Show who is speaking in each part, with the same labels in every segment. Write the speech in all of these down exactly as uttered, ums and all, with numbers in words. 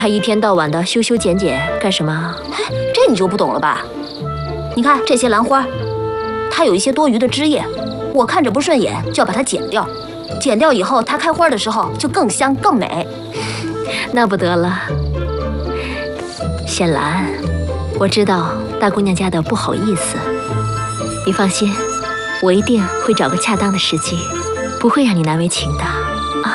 Speaker 1: 还一天到晚的修修剪剪干什么？
Speaker 2: 嘿，这你就不懂了吧？你看这些兰花，它有一些多余的枝叶，我看着不顺眼就要把它剪掉。剪掉以后，它开花的时候就更香更美。
Speaker 1: 那不得了，显兰，我知道大姑娘家的不好意思，你放心，我一定会找个恰当的时机，不会让你难为情的啊。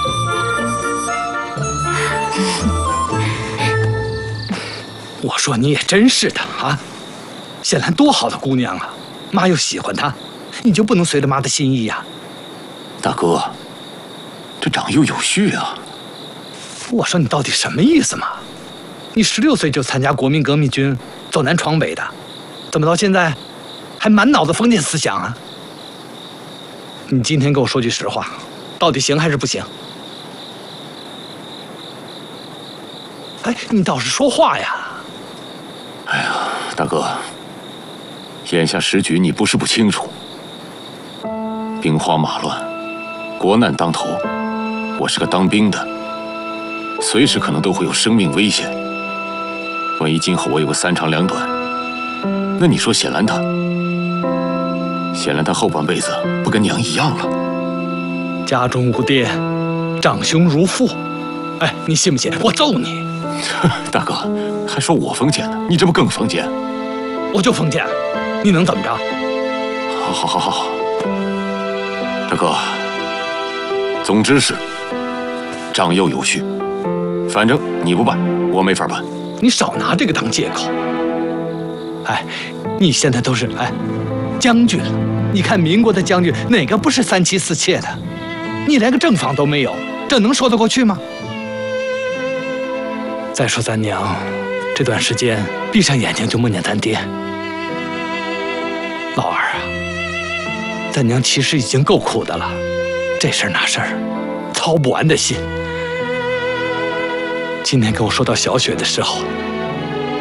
Speaker 3: 我说你也真是的啊，显兰多好的姑娘啊，妈又喜欢她，你就不能随着妈的心意呀？
Speaker 4: 大哥，这长幼有序啊。
Speaker 3: 我说你到底什么意思嘛？你十六岁就参加国民革命军，走南闯北的，怎么到现在还满脑子封建思想啊？你今天跟我说句实话，到底行还是不行？哎，你倒是说话呀！
Speaker 4: 哎呀，大哥，眼下时局你不是不清楚，兵荒马乱，国难当头，我是个当兵的，随时可能都会有生命危险。万一今后我有个三长两短，那你说显兰她，显兰她后半辈子不跟娘一样了？
Speaker 3: 家中无爹，长兄如父。哎，你信不信我揍你？
Speaker 4: 大哥，还说我封建呢，你这不更封建？
Speaker 3: 我就封建，你能怎么着？
Speaker 4: 好，好，好，好，大哥，总之是长幼有序，反正你不办，我没法办。
Speaker 3: 你少拿这个当借口。哎，你现在都是哎将军了，你看民国的将军哪个不是三妻四妾的？你连个正房都没有，这能说得过去吗？再说咱娘这段时间闭上眼睛就默念咱爹，老二啊，咱娘其实已经够苦的了，这事儿那事儿，操不完的心。今天跟我说到小雪的时候，